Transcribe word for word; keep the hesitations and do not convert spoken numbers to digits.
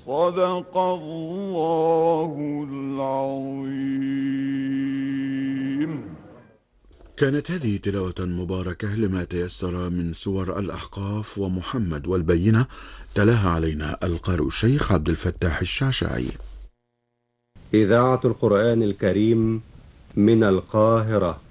صدق الله العظيم. كانت هذه تلاوة مباركة لما تيسر من سور الأحقاف ومحمد والبينة، تلاها علينا القارئ الشيخ عبد الفتاح الشعشاعي. إذاعة القرآن الكريم من القاهرة.